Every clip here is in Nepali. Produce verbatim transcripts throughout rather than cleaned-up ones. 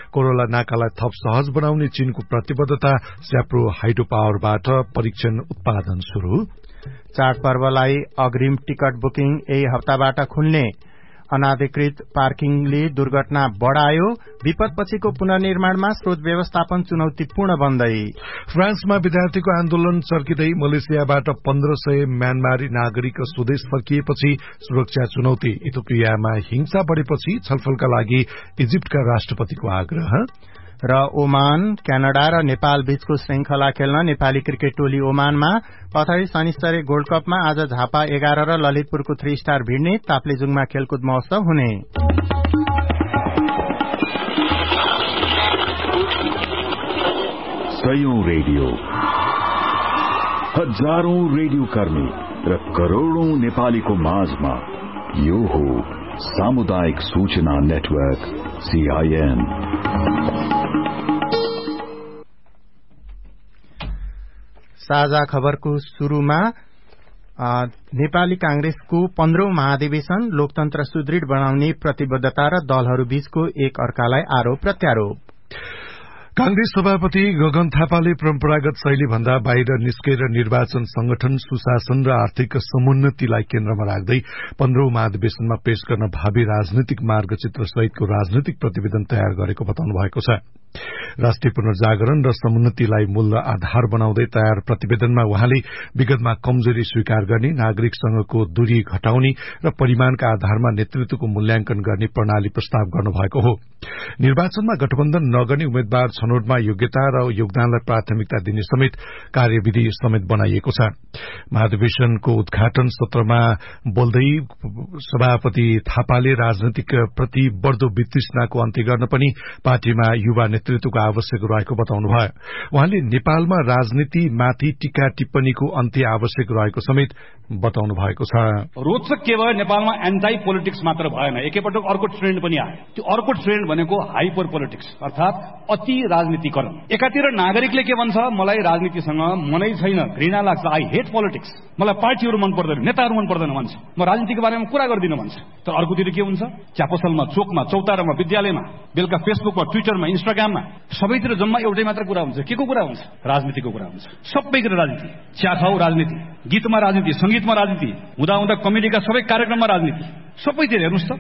कोरोला नाकालाई थप सहज बनाउने चीनको प्रतिबद्धता, स्याप्रो हाइड्रो पावरबाट परीक्षण उत्पादन शुरू। चाडपर्वलाई अग्रिम टिकट बुकिङ यही हप्ताबाट खुल्ने, अनाधिकृत पार्किङले दुर्घटना बढ़ायो, विपदपछिको पुनर्निर्माणमा स्रोत व्यवस्थापन चुनौतीपूर्ण बन्दै। फ्रान्समा विद्यार्थीको आन्दोलन चर्किँदै मलेसियाबाट पन्ध्र सय म्यानमारी नागरिक स्वदेश फर्किएपछि सुरक्षा चुनौती। इथियोपियामा हिंसा बढ़ेपछि छलफलका लागि इजिप्टका राष्ट्रपतिको आग्रह। र ओमान, क्यानाडा र नेपाल बीचको श्रृंखला खेल्न नेपाली क्रिकेट टोली ओमानमा। पथरी शनिस्तरे गोल्ड कपमा आज झापा एघार र ललितपुरको थ्री स्टार भिड्ने, ताप्लेजुङमा खेलकुद महोत्सव हुने। सयौं रेडियो, हजारौं रेडियो कर्मी र करोड़ौं नेपालीको माझमा यो हो सामुदायिक सूचना नेटवर्क सीआईएन। साझा खबरको शुरूमा नेपाली कांग्रेसको पन्ध्रौं महाधिवेशन लोकतन्त्र सुदृढ़ बनाउने प्रतिबद्धता र दलहरू बीचको एक अर्कालाई आरोप प्रत्यारोप। कांग्रेस सभापति गगन थापाले परम्परागत शैली भन्दा बाहिर निस्केर निर्वाचन संगठन, सुशासन र आर्थिक समुन्नतिलाई केन्द्रमा राख्दै पन्ध्रौं महाधिवेशनमा पेश गर्न भावी राजनीतिक मार्गचित्र सहितको राजनीतिक प्रतिवेदन तयार गरेको बताउनु भएको छ। राष्ट्रिय पुनर्जागरण र समुन्नतिलाई मूल आधार बनाउँदै तयार प्रतिवेदनमा उहाँले विगतमा कमजोरी स्वीकार गर्ने, नागरिकसँगको दूरी घटाउने र परिमाणका आधारमा नेतृत्वको मूल्याङ्कन गर्ने प्रणाली प्रस्ताव गर्नुभएको हो। निर्वाचनमा गठबन्धन नगर्ने उम्मेद्वार छनौटमा योग्यता र योगदानलाई प्राथमिकता दिने समेत कार्यविधि समेत बनाइएको छ। महाधिवेशनको उद्घाटन सत्रमा बोल्दै सभापति थापाले राजनीतिक प्रति बढ़दो वितृष्णाको अन्त्य गर्न पनि पार्टीमा युवा नेतृत्वको आवश्यक रहेको बताउनुभयो। उहाँले नेपालमा राजनीतिमाथि टीका टिप्पणीको अन्त्य आवश्यक रहेको समेत बताउनु भएको छ। रोचक के भयो, नेपालमा एन्टाई पोलिटिक्स मात्र भएन, एकैपटक अर्को ट्रेन्ड पनि आयो। त्यो अर्को ट्रेन्ड भनेको हाइपर पोलिटिक्स, अर्थात अति राजनीतिकरण। एकातिर नागरिकले के भन्छ, मलाई राजनीतिसँग मनै छैन, घृणा लाग्छ, आई हेट पोलिटिक्स, मलाई पार्टीहरू मन पर्दैन, नेताहरू मन पर्दैन भन्छ, म राजनीतिको बारेमा कुरा गर्दिन भन्छ। तर अर्कोतिर के हुन्छ, च्यापसलमा, चोकमा, चौतारामा, विद्यालयमा, बेलुका फेसबुकमा, ट्विटरमा, इन्स्टाग्राममा, सबैतिर जम्मा एउटै मात्र कुरा हुन्छ। के को कुरा हुन्छ? राजनीतिको कुरा हुन्छ। सबैतिर राजनीति, चिया खाऊ राजनीति, गीतमा राजनीति, संगीतमा राजनीति, हुँदा हुँदा कमेडीका सबै कार्यक्रममा राजनीति, सबैतिर हेर्नुहोस् त।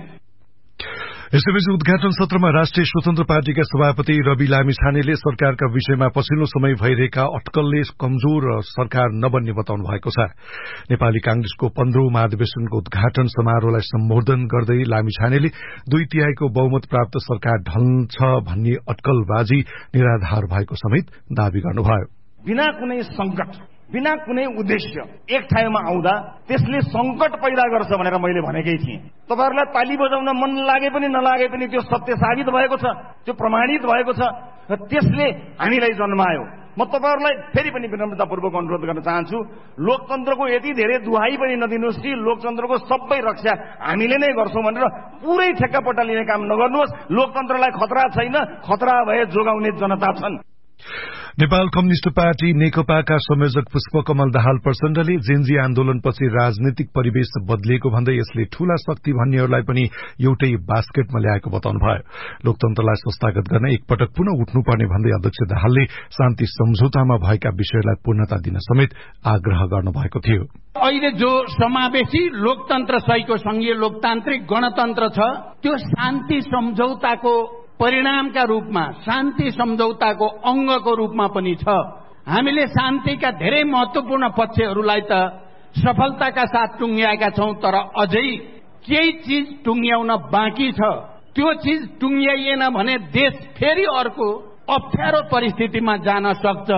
यसैबीच उद्घाटन सत्रमा राष्ट्रिय स्वतन्त्र पार्टीका सभापति रवि लामिछानेले सरकारका विषयमा पछिल्लो समय भइरहेका अटकलले कमजोर सरकार नबन्ने बताउनु भएको छ। नेपाली कांग्रेसको पन्ध्रौं महाधिवेशनको उद्घाटन समारोहलाई सम्बोधन गर्दै लामिछानेले दुई तिहाईको बहुमत प्राप्त सरकार ढल्छ भन्ने अटकलबाजी निराधार भएको समेत दावी गर्नुभयो। बिना कुनै संकट, बिना कुनै उद्देश्य एक ठाउँमा आउँदा त्यसले संकट पैदा गर्छ भनेर मैले भनेकै थिएँ। तपाईहरुलाई ताली बजाउन मन लागे पनि नलागे पनि त्यो सत्य साबित भएको छ, त्यो प्रमाणित भएको छ र त्यसले हामीलाई जन्मायो। म तपाईहरुलाई फेरि पनि विनम्रतापूर्वक अनुरोध गर्न चाहन्छु, लोकतन्त्रको यति धेरै दुहाई पनि नदिनुहोस् कि लोकतन्त्रको सबै रक्षा हामीले नै गर्छौं भनेर पुरै ठेक्कापट्टा लिने काम नगर्नुहोस्। लोकतन्त्रलाई खतरा छैन, खतरा भए जोगाउने जनता छन्। नेपाल कम्युनिष्ट पार्टी नेकपाका संयोजक पुष्पकमल दाहाल प्रचण्डले जेन्जी आन्दोलनपछि राजनीतिक परिवेश बदलिएको भन्दै यसले ठूला शक्ति भन्नेहरूलाई पनि एउटै बास्केटमा ल्याएको बताउनुभयो। लोकतन्त्रलाई संस्थागत गर्न एकपटक पुनः उठ्नुपर्ने भन्दै अध्यक्ष दाहालले शान्ति सम्झौतामा भएका विषयलाई पूर्णता दिन समेत आग्रह गर्नुभएको थियो। अहिले जो समावेशी लोकतन्त्र सहितको संघीय लोकतान्त्रिक गणतन्त्र छ, त्यो शान्ति सम्झौताको परिणामका रूपमा, शान्ति सम्झौताको अंगको रूपमा पनि छ। हामीले शान्तिका धेरै महत्वपूर्ण पक्षहरूलाई त सफलताका साथ टुंग्याएका छौं, तर अझै केही चीज टुंग्याउन बाँकी छ। त्यो चीज टुंग्याइएन भने देश फेरि अर्को अप्ठ्यारो परिस्थितिमा जान सक्छ।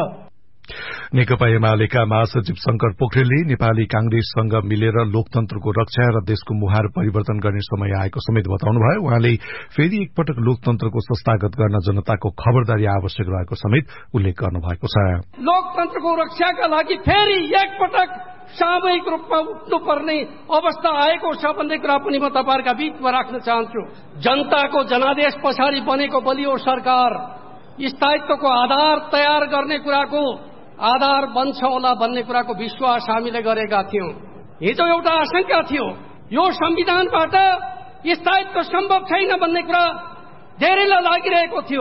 नेकपा एमालेका महासचिव शंकर पोखरेलले नेपाली कांग्रेससँग मिलेर लोकतन्त्रको रक्षा र देशको मुहार परिवर्तन गर्ने समय आएको समेत बताउनुभयो। उहाँले फेरि एकपटक लोकतन्त्रको संस्थागत गर्न जनताको खबरदारी आवश्यक रहेको समेत उल्लेख गर्नुभएको छ। लोकतन्त्रको रक्षाका लागि फेरि एकपटक सामूहिक रूपमा उठ्नुपर्ने अवस्था आएको छ भन्ने कुरा पनि म तपाईहरुका बीचमा राख्न चाहन्छु। जनताको जनादेश पछाडि बनेको बलियो सरकार स्थायित्वको आधार तयार गर्ने कुराको आधार बन्छ होला भन्ने कुराको विश्वास हामीले गरेका थियौं। हिजो एउटा आशंका थियो, यो संविधानबाट स्थायित्व सम्भव छैन भन्ने कुरा धेरैलाई लागिरहेको थियो।